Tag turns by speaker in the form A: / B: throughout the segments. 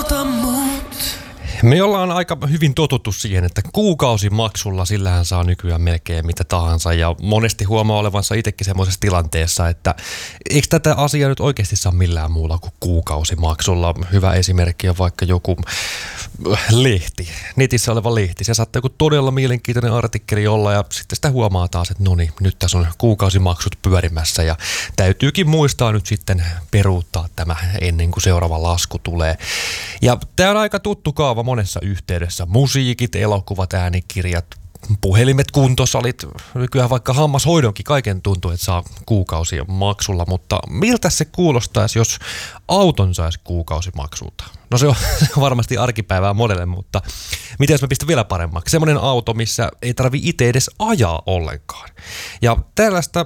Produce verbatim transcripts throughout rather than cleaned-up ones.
A: auta mut.
B: Me ollaan aika hyvin totuttu siihen, että kuukausimaksulla sillähän saa nykyään melkein mitä tahansa ja monesti huomaa olevansa itsekin semmoisessa tilanteessa, että eikö tätä asiaa nyt oikeasti saa millään muulla kuin kuukausimaksulla. Hyvä esimerkki on vaikka joku lehti, netissä oleva lehti. Se saattaa joku todella mielenkiintoinen artikkeli olla ja sitten sitä huomaa taas, että no niin, nyt tässä on kuukausimaksut pyörimässä ja täytyykin muistaa nyt sitten peruuttaa tämä ennen kuin seuraava lasku tulee. Ja tämä on aika tuttu kaava monessa yhteydessä. Musiikit, elokuvat, äänikirjat, puhelimet, kuntosalit, nykyään vaikka hammashoidonkin kaiken tuntuu, että saa kuukausia maksulla, mutta miltä se kuulostaisi, jos auton saisi kuukausimaksulta? No se on, se on varmasti arkipäivää monelle, mutta miten jos mä pistän vielä paremmaksi? Semmoinen auto, missä ei tarvi itse edes ajaa ollenkaan. Ja tällaista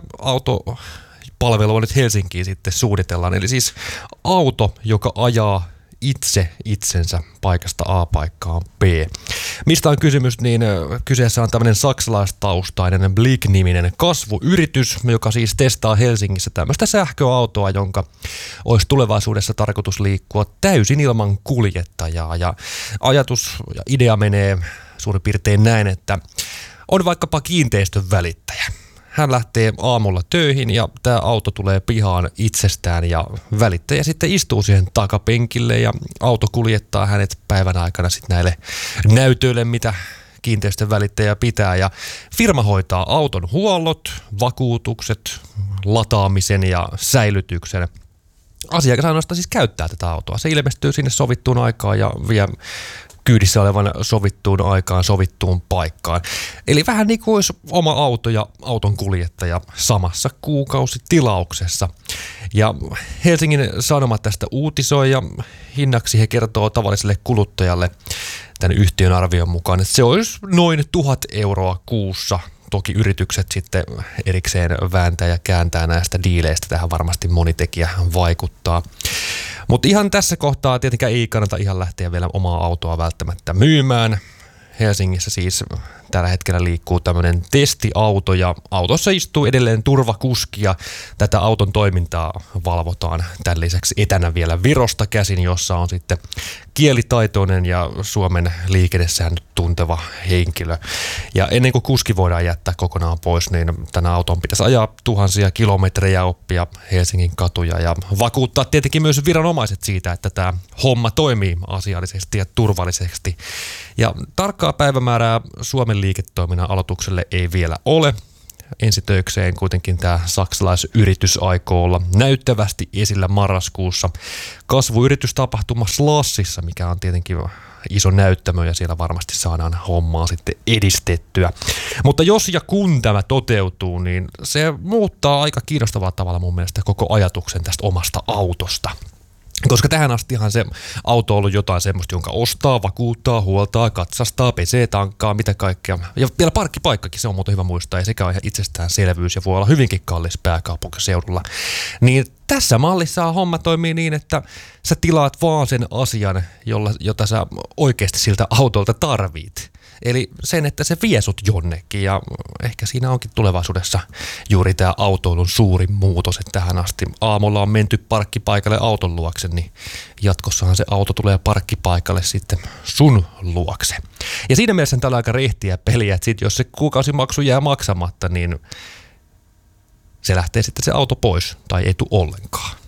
B: autopalvelua nyt Helsinkiin sitten suunnitellaan, eli siis auto, joka ajaa itse itsensä paikasta A paikkaan B. Mistä on kysymys, niin kyseessä on tämmöinen saksalaistaustainen Blick-niminen kasvuyritys, joka siis testaa Helsingissä tämmöistä sähköautoa, jonka olisi tulevaisuudessa tarkoitus liikkua täysin ilman kuljettajaa. Ja ajatus ja idea menee suurin piirtein näin, että on vaikkapa kiinteistön välittäjä. Hän lähtee aamulla töihin ja tämä auto tulee pihaan itsestään ja välittäjä sitten istuu siihen takapenkille ja auto kuljettaa hänet päivän aikana sitten näille näytöille, mitä kiinteistön välittäjä pitää. Ja firma hoitaa auton huollot, vakuutukset, lataamisen ja säilytyksen. Asiakas ainoastaan siis käyttää tätä autoa. Se ilmestyy sinne sovittuun aikaan ja vie kyydissä olevan sovittuun aikaan, sovittuun paikkaan. Eli vähän niin kuin olisi oma auto ja auton kuljettaja samassa kuukausitilauksessa. Ja Helsingin Sanomat tästä uutisoi ja hinnaksi he kertoo tavalliselle kuluttajalle tämän yhtiön arvion mukaan, että se olisi noin tuhat euroa kuussa. Toki yritykset sitten erikseen vääntää ja kääntää näistä diileistä. Tähän varmasti moni tekijä vaikuttaa. Mutta ihan tässä kohtaa tietenkään ei kannata ihan lähteä vielä omaa autoa välttämättä myymään. Helsingissä siis tällä hetkellä liikkuu tämmöinen testiauto ja autossa istuu edelleen turvakuski ja tätä auton toimintaa valvotaan tämän lisäksi etänä vielä Virosta käsin, jossa on sitten kielitaitoinen ja Suomen liikennesäännöt tunteva henkilö. Ja ennen kuin kuski voidaan jättää kokonaan pois, niin tänä auton pitäisi ajaa tuhansia kilometrejä, oppia Helsingin katuja ja vakuuttaa tietenkin myös viranomaiset siitä, että tämä homma toimii asiallisesti ja turvallisesti. Ja tarkkaa päivämäärää Suomen liiketoiminnan aloitukselle ei vielä ole. Ensitöikseen kuitenkin tämä saksalaisyritys aikoo olla näyttävästi esillä marraskuussa kasvuyritystapahtuma Slushissa, mikä on tietenkin iso näyttämö ja siellä varmasti saadaan hommaa sitten edistettyä. Mutta jos ja kun tämä toteutuu, niin se muuttaa aika kiinnostavalla tavalla mun mielestä koko ajatuksen tästä omasta autosta. Koska tähän astihan se auto on ollut jotain semmoista, jonka ostaa, vakuuttaa, huoltaa, katsastaa, pesee, tankkaa, mitä kaikkea. Ja vielä parkkipaikkakin, se on muuten hyvä muistaa, ja sekä on ihan itsestäänselvyys ja voi olla hyvinkin kallis pääkaupunkiseudulla. Niin tässä mallissa homma toimii niin, että sä tilaat vaan sen asian, jolla, jota sä oikeasti siltä autolta tarvit. Eli sen, että se vie sut jonnekin ja ehkä siinä onkin tulevaisuudessa juuri tämä autoilun suurin muutos, että tähän asti aamulla on menty parkkipaikalle auton luokse, niin jatkossahan se auto tulee parkkipaikalle sitten sun luokse. Ja siinä mielessä täällä on aika rehtiä peliä, että sit jos se kuukausimaksu jää maksamatta, niin se lähtee sitten se auto pois tai ei tule ollenkaan.